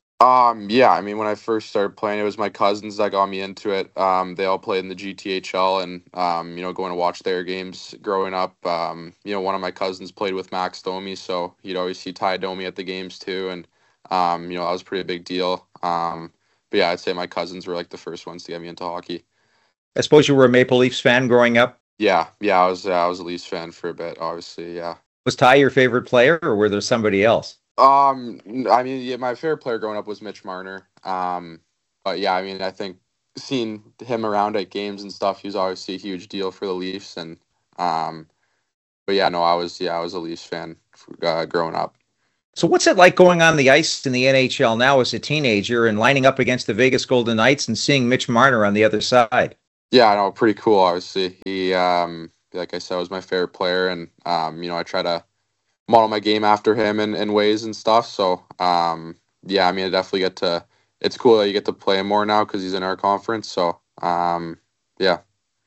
Um, yeah, I mean, when I first started playing, it was my cousins that got me into it. Um, they all played in the G T H L, and, um, you know, going to watch their games growing up. Um, you know, one of my cousins played with Max Domi, so he'd always see Ty Domi at the games too. And, um, you know, that was a pretty big deal. Um, but yeah, I'd say my cousins were like the first ones to get me into hockey. I suppose you were a Maple Leafs fan growing up? Yeah, yeah, I was, uh, I was a Leafs fan for a bit, obviously, yeah. Was Ty your favorite player, or were there somebody else? Um, I mean, yeah, my favorite player growing up was Mitch Marner. Um, but yeah, I mean, I think seeing him around at games and stuff, he was obviously a huge deal for the Leafs. And, um, but yeah, no, I was, yeah, I was a Leafs fan uh, growing up. So what's it like going on the ice in the N H L now as a teenager and lining up against the Vegas Golden Knights and seeing Mitch Marner on the other side? Yeah, I know, pretty cool, obviously. He, um, like I said, was my favorite player, and, um, you know, I try to model my game after him in, in ways and stuff. So, um, yeah, I mean, I definitely get to, it's cool that you get to play him more now because he's in our conference. So, um, yeah.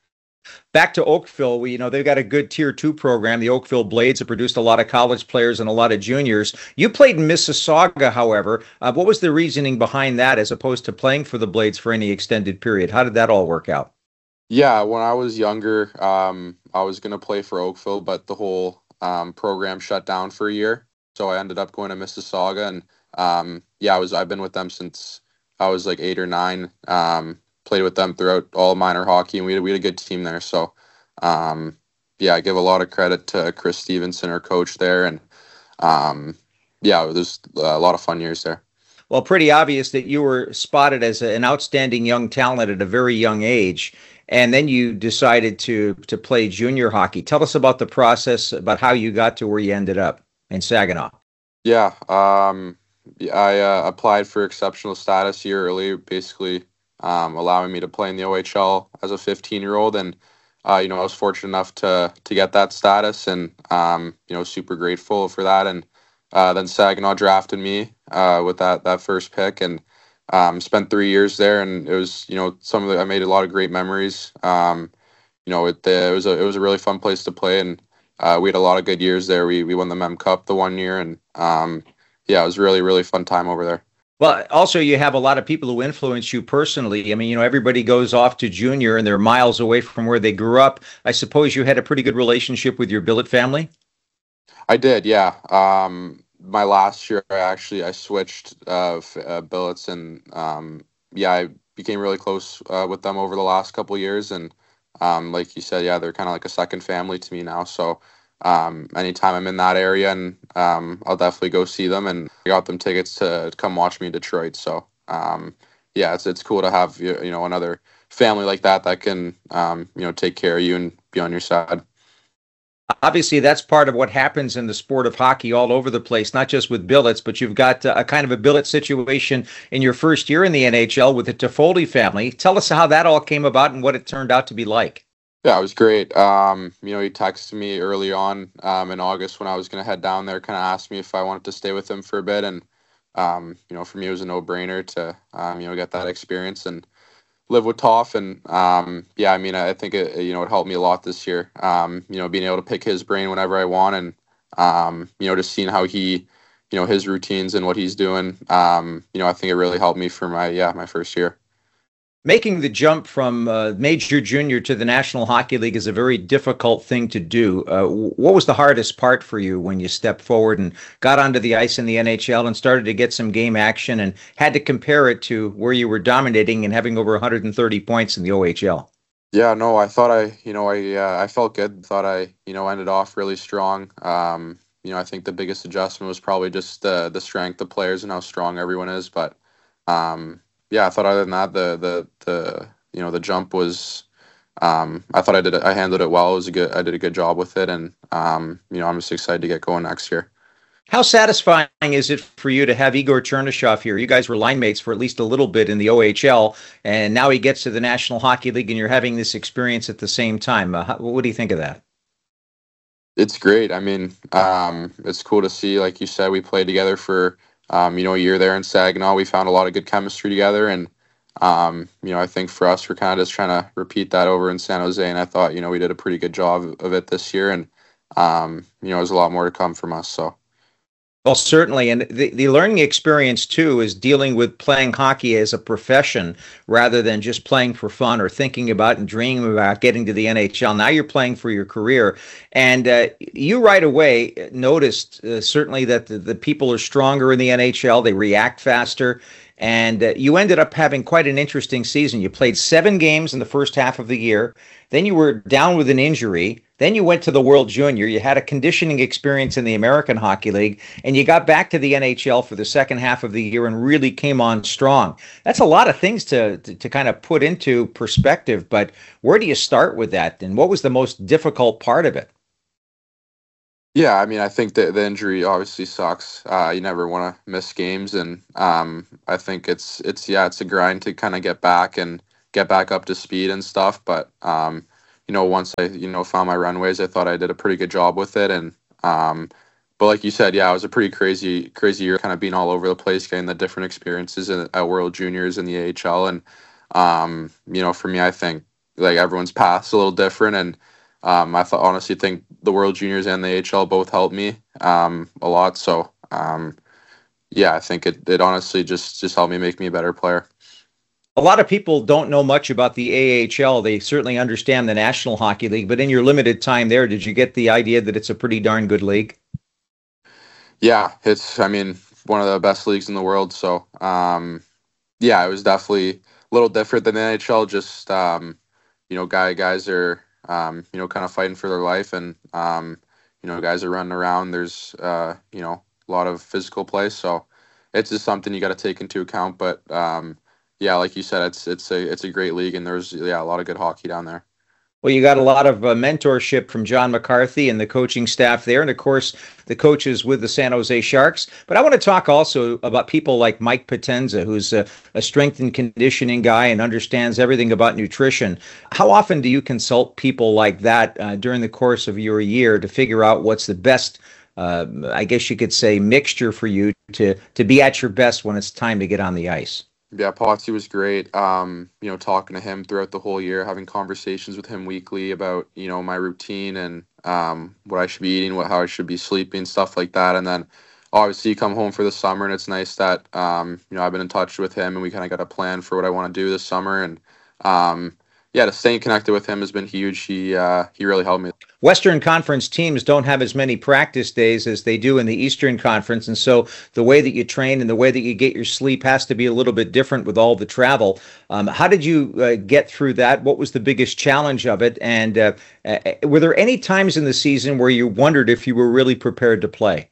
Back to Oakville, we, you know, they've got a good tier two program. The Oakville Blades have produced a lot of college players and a lot of juniors. You played in Mississauga, however. Uh, what was the reasoning behind that as opposed to playing for the Blades for any extended period? How did that all work out? Yeah, when I was younger, um, I was going to play for Oakville, but the whole um, program shut down for a year. So I ended up going to Mississauga, and um, yeah, I was, I've been with them since I was like eight or nine. Um, played with them throughout all minor hockey, and we had, we had a good team there. So, um, yeah, I give a lot of credit to Chris Stevenson, our coach there, and um, yeah, it was a lot of fun years there. Well, pretty obvious that you were spotted as an outstanding young talent at a very young age, and then you decided to to play junior hockey. Tell us about the process, about how you got to where you ended up in Saginaw. Yeah, um, I uh, applied for exceptional status a year early, basically Um, allowing me to play in the O H L as a fifteen-year-old, and uh, you know, I was fortunate enough to to get that status, and um, you know, super grateful for that. And uh, then Saginaw drafted me uh, with that that first pick, and um, spent three years there. And it was, you know, some of the I made a lot of great memories. Um, you know, it, it was a it was a really fun place to play, and uh, we had a lot of good years there. We we won the Mem Cup the one year, and um, yeah, it was really really fun time over there. Well, also you have a lot of people who influence you personally. I mean, you know, everybody goes off to junior and they're miles away from where they grew up. I suppose you had a pretty good relationship with your billet family? I did, yeah. Um, my last year, I actually, I switched uh, f- uh, billets, and um, yeah, I became really close uh, with them over the last couple of years. And um, like you said, yeah, they're kind of like a second family to me now. So Um, anytime I'm in that area, and um, I'll definitely go see them, and I got them tickets to come watch me in Detroit. So um, yeah, it's it's cool to have you know another family like that that can um, you know take care of you and be on your side. Obviously, that's part of what happens in the sport of hockey all over the place, not just with billets, but you've got a kind of a billet situation in your first year in the N H L with the Toffoli family. Tell us how that all came about and what it turned out to be like. Yeah, it was great. Um, you know, he texted me early on um, in August when I was going to head down there, kind of asked me if I wanted to stay with him for a bit. And, um, you know, for me, it was a no-brainer to, um, you know, get that experience and live with Toff. And, um, yeah, I mean, I think, it, you know, it helped me a lot this year, um, you know, being able to pick his brain whenever I want, and, um, you know, just seeing how he, you know, his routines and what he's doing. Um, you know, I think it really helped me for my, yeah, my first year. Making the jump from uh, major junior to the National Hockey League is a very difficult thing to do. Uh, what was the hardest part for you when you stepped forward and got onto the ice in the N H L and started to get some game action and had to compare it to where you were dominating and having over one hundred thirty points in the O H L? Yeah, no, I thought I, you know, I uh, I felt good. Thought I, you know, ended off really strong. Um, you know, I think the biggest adjustment was probably just the the strength of players and how strong everyone is. But um, yeah, I thought other than that, the the the you know the jump was. Um, I thought I did it, I handled it well. It was a good. I did a good job with it, and um, you know, I'm just excited to get going next year. How satisfying is it for you to have Igor Chernyshov here? You guys were line mates for at least a little bit in the O H L, and now he gets to the National Hockey League, and you're having this experience at the same time. Uh, how, what do you think of that? It's great. I mean, um, it's cool to see. Like you said, we played together for um, you know a year there in Saginaw. We found a lot of good chemistry together, and um, you know I think for us, we're kind of just trying to repeat that over in San Jose. And I thought you know we did a pretty good job of it this year, and um, you know there's a lot more to come from us. So. Well, certainly. And the, the learning experience, too, is dealing with playing hockey as a profession rather than just playing for fun or thinking about and dreaming about getting to the N H L. Now you're playing for your career. And uh, you right away noticed uh, certainly that the, the people are stronger in the N H L. They react faster. And uh, you ended up having quite an interesting season. You played seven games in the first half of the year. Then you were down with an injury. Then you went to the World Junior. You had a conditioning experience in the American Hockey League. And you got back to the N H L for the second half of the year and really came on strong. That's a lot of things to, to, to kind of put into perspective. But where do you start with that? And what was the most difficult part of it? Yeah, I mean, I think that the injury obviously sucks. Uh, you never want to miss games, and um, I think it's it's yeah, it's a grind to kind of get back and get back up to speed and stuff. But um, you know, once I you know found my runways, I thought I did a pretty good job with it. And um, but like you said, yeah, it was a pretty crazy crazy year, kind of being all over the place, getting the different experiences in, at World Juniors and the A H L. And um, you know, for me, I think like everyone's path's a little different, and Um, I th- honestly think the World Juniors and the A H L both helped me um, a lot. So, um, yeah, I think it, it honestly just, just helped me make me a better player. A lot of people don't know much about the A H L. They certainly understand the National Hockey League, but in your limited time there, did you get the idea that it's a pretty darn good league? Yeah, it's, I mean, one of the best leagues in the world. So, um, yeah, it was definitely a little different than the N H L. Just, um, you know, guy guys are, Um, you know, kind of fighting for their life, and um, you know, guys are running around. There's, uh, you know, a lot of physical play, so it's just something you got to take into account. But um, yeah, like you said, it's it's a it's a great league, and there's yeah a lot of good hockey down there. Well, you got a lot of uh, mentorship from John McCarthy and the coaching staff there, and of course the coaches with the San Jose Sharks. But I want to talk also about people like Mike Potenza, who's a, a strength and conditioning guy and understands everything about nutrition. How often do you consult people like that uh, during the course of your year to figure out what's the best, uh, I guess you could say, mixture for you to to be at your best when it's time to get on the ice? Yeah, Potsy was great. Um, you know, talking to him throughout the whole year, having conversations with him weekly about, you know, my routine and um, what I should be eating, what how I should be sleeping, stuff like that. And then obviously you come home for the summer, and it's nice that, um, you know, I've been in touch with him, and we kind of got a plan for what I want to do this summer. And um, yeah, to staying connected with him has been huge. He uh, he really helped me. Western Conference teams don't have as many practice days as they do in the Eastern Conference, and so the way that you train and the way that you get your sleep has to be a little bit different with all the travel. Um, how did you uh, get through that? What was the biggest challenge of it? And uh, uh, were there any times in the season where you wondered if you were really prepared to play?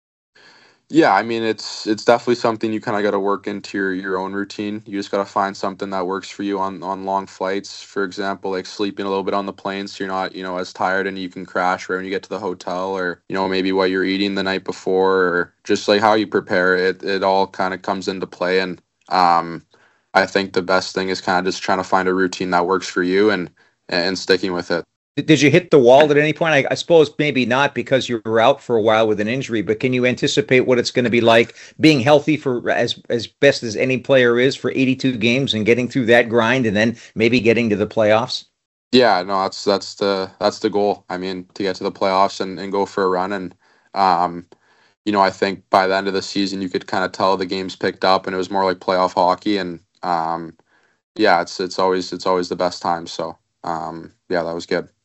Yeah, I mean, it's it's definitely something you kind of got to work into your, your own routine. You just got to find something that works for you on, on long flights. For example, like sleeping a little bit on the plane so you're not, you know, as tired and you can crash right when you get to the hotel, or, you know, maybe what you're eating the night before, or just like how you prepare. It, it all kind of comes into play. And um, I think the best thing is kind of just trying to find a routine that works for you and and sticking with it. Did you hit the wall at any point? I, I suppose maybe not, because you were out for a while with an injury, but can you anticipate what it's going to be like being healthy for as as best as any player is for eighty-two games and getting through that grind and then maybe getting to the playoffs? Yeah, no, that's that's the that's the goal. I mean, to get to the playoffs and, and go for a run. And um, you know, I think by the end of the season you could kind of tell the games picked up and it was more like playoff hockey. And um, yeah, it's it's always it's always the best time. So um, yeah, that was good.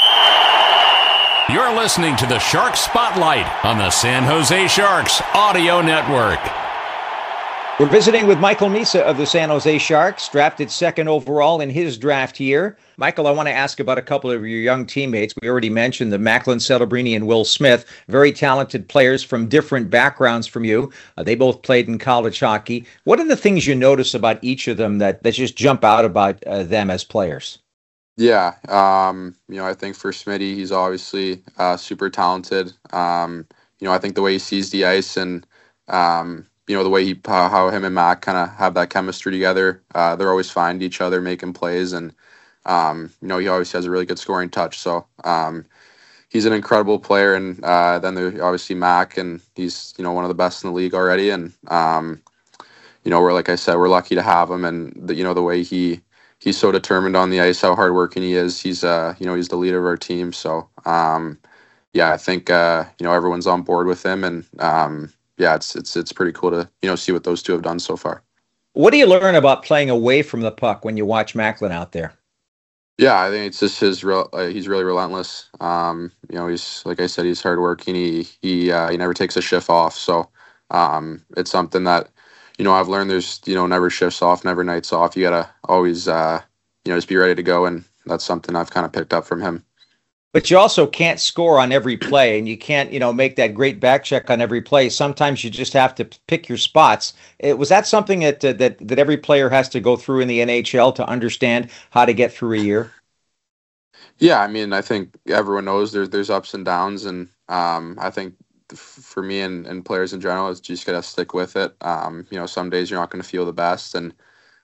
You're listening to the Shark Spotlight on the San Jose Sharks Audio Network. We're visiting with Michael Misa of the San Jose Sharks, drafted second overall in his draft year. Michael, I want to ask about a couple of your young teammates. We already mentioned the Macklin Celebrini and Will Smith, very talented players from different backgrounds from you. Uh, they both played in college hockey. What are the things you notice about each of them that, that just jump out about uh, them as players? Yeah, um, you know, I think for Smitty, he's obviously uh, super talented. Um, you know, I think the way he sees the ice and, um, you know, the way he uh, how him and Mac kind of have that chemistry together. Uh, they're always find each other, making plays, and um, you know, he always has a really good scoring touch. So um, he's an incredible player. And uh, then there's obviously Mac, and he's, you know, one of the best in the league already. And um, you know, we're like I said, we're lucky to have him, and the, you know, the way he. He's so determined on the ice, how hardworking he is. He's, uh, you know, he's the leader of our team. So, um, yeah, I think, uh, you know, everyone's on board with him, and um, yeah, it's it's it's pretty cool to, you know, see what those two have done so far. What do you learn about playing away from the puck when you watch Macklin out there? Yeah, I think it's just his real. Uh, he's really relentless. Um, you know, he's like I said, he's hardworking. He he uh, he never takes a shift off. So, um, it's something that. You know, I've learned there's, you know, never shifts off, never nights off. You got to always, uh, you know, just be ready to go. And that's something I've kind of picked up from him. But you also can't score on every play, and you can't, you know, make that great back check on every play. Sometimes you just have to pick your spots. It, was that something that, uh, that that every player has to go through in the N H L to understand how to get through a year? Yeah, I mean, I think everyone knows there's there's ups and downs, and um, I think f- for me and, and players in general, is just got to stick with it. Um, you know, some days you're not going to feel the best, and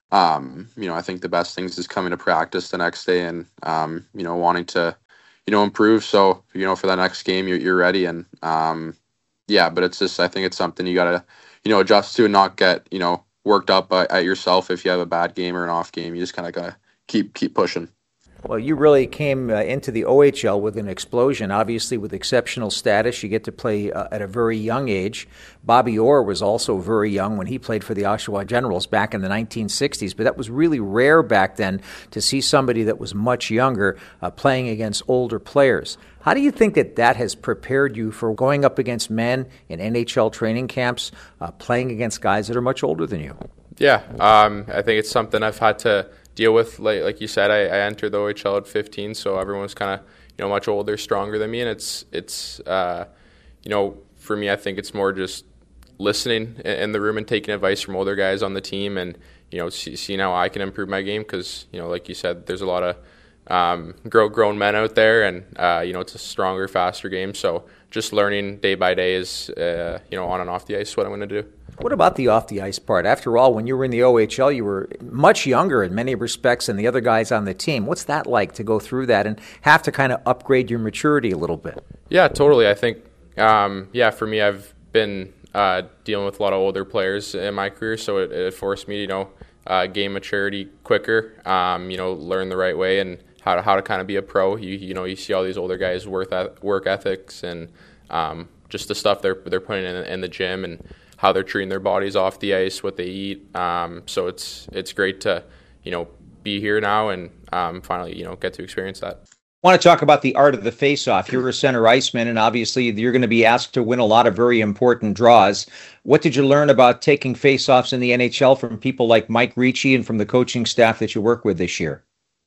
um, you know, I think the best things is coming to practice the next day and um, you know, wanting to, you know, improve. So you know, for that next game, you're you're ready, and um, yeah. But it's just, I think it's something you got to, you know, adjust to and not get, you know, worked up at, at yourself if you have a bad game or an off game. You just kind of got to keep keep pushing. Well, you really came uh, into the O H L with an explosion, obviously with exceptional status. You get to play uh, at a very young age. Bobby Orr was also very young when he played for the Oshawa Generals back in the nineteen sixties, but that was really rare back then to see somebody that was much younger uh, playing against older players. How do you think that that has prepared you for going up against men in N H L training camps, uh, playing against guys that are much older than you? Yeah, um, I think it's something I've had to deal with. Like like you said, I, I entered the O H L at fifteen, so everyone's kind of, you know, much older, stronger than me, and it's it's uh, you know, for me, I think it's more just listening in the room and taking advice from older guys on the team, and you know, see, seeing how I can improve my game, because you know, like you said, there's a lot of um, grow, grown men out there, and uh, you know, it's a stronger, faster game. So just learning day by day is uh, you know, on and off the ice, what I'm going to do. What about the off-the-ice part? After all, when you were in the O H L, you were much younger in many respects than the other guys on the team. What's that like to go through that and have to kind of upgrade your maturity a little bit? Yeah, totally. I think, um, yeah, for me, I've been uh, dealing with a lot of older players in my career, so it, it forced me to, you know, uh, gain maturity quicker, um, you know, learn the right way and how to, how to kind of be a pro. You, you know, you see all these older guys' work, work ethics and um, just the stuff they're, they're putting in, in the gym and how they're treating their bodies off the ice, what they eat. Um, so it's it's great to, you know, be here now and um, finally, you know, get to experience that. I want to talk about the art of the face-off. You're a center iceman, and obviously you're going to be asked to win a lot of very important draws. What did you learn about taking face-offs in the N H L from people like Mike Ricci and from the coaching staff that you work with this year?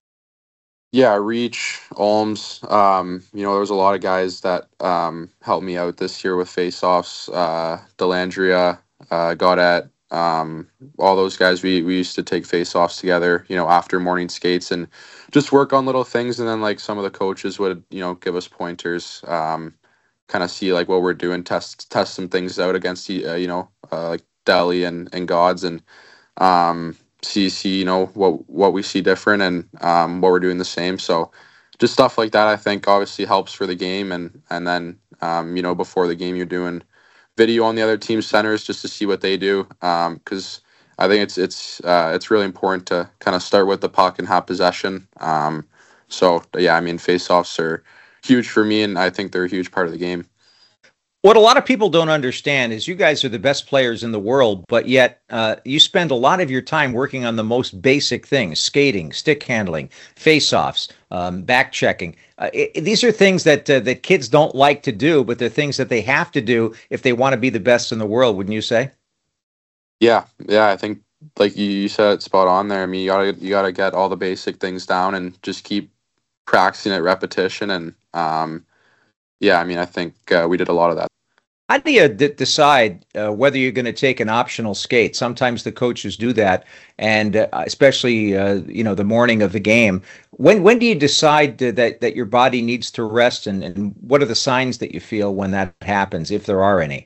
Yeah, Reach, Olms, um, you know, there was a lot of guys that um, helped me out this year with face-offs. Uh, Delandria, uh, Gaudette, um, all those guys, we, we used to take face-offs together, you know, after morning skates and just work on little things. And then, like, some of the coaches would, you know, give us pointers, um, kind of see, like, what we're doing, test test some things out against, uh, you know, uh, like Delhi and, and Gods and, um see see you know what what we see different and um what we're doing the same. So just stuff like that, I think, obviously helps for the game. And and then um you know before the game you're doing video on the other team's centers just to see what they do, um because I think it's it's uh it's really important to kind of start with the puck and have possession. Um so yeah, I mean, face-offs are huge for me, and I think they're a huge part of the game. What a lot of people don't understand is you guys are the best players in the world, but yet uh, you spend a lot of your time working on the most basic things: skating, stick handling, face-offs, um, back checking. Uh, it, these are things that uh, that kids don't like to do, but they're things that they have to do if they want to be the best in the world, wouldn't you say? Yeah, yeah, I think like you, you said it spot on there. I mean, you gotta you gotta get all the basic things down and just keep practicing at repetition. And um, yeah, I mean, I think uh, we did a lot of that. How do you d- decide uh, whether you're going to take an optional skate? Sometimes the coaches do that, and uh, especially uh, you know the morning of the game. When when do you decide that that your body needs to rest, and, and what are the signs that you feel when that happens, if there are any?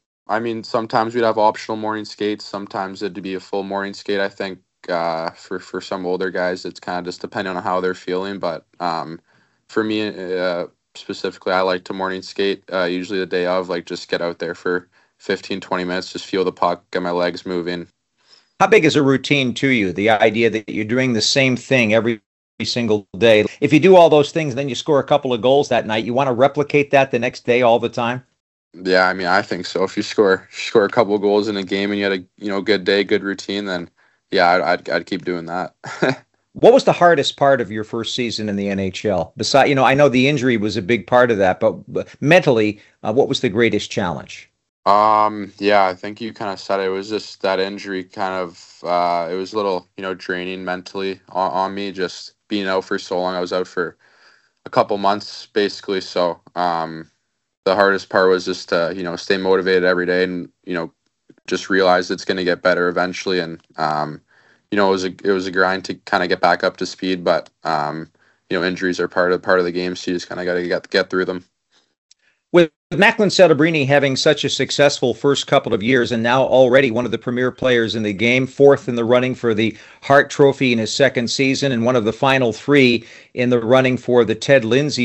I mean, sometimes we'd have optional morning skates. Sometimes it'd be a full morning skate. I think uh, for for some older guys, it's kind of just depending on how they're feeling. But um, for me, uh, specifically, I like to morning skate, uh, usually the day of, like just get out there for fifteen, twenty minutes, just feel the puck, get my legs moving. How big is a routine to you, the idea that you're doing the same thing every single day? If you do all those things, then you score a couple of goals that night, you want to replicate that the next day all the time? Yeah, I mean, I think so. If you score score a couple of goals in a game and you had a you know good day, good routine, then yeah, I'd I'd, I'd keep doing that. What was the hardest part of your first season in the N H L? Besides, you know, I know the injury was a big part of that, but mentally, uh, what was the greatest challenge? Um, yeah, I think you kind of said it. It was just that injury kind of, uh, it was a little, you know, draining mentally on, on me, just being out for so long. I was out for a couple months, basically. So um, the hardest part was just to, you know, stay motivated every day and, you know, just realize it's going to get better eventually. And, um, you know, it was a it was a grind to kind of get back up to speed, but um, you know, injuries are part of part of the game, so you just kind of got to get get through them. With Macklin Celebrini having such a successful first couple of years and now already one of the premier players in the game, fourth in the running for the Hart Trophy in his second season and one of the final three in the running for the Ted Lindsay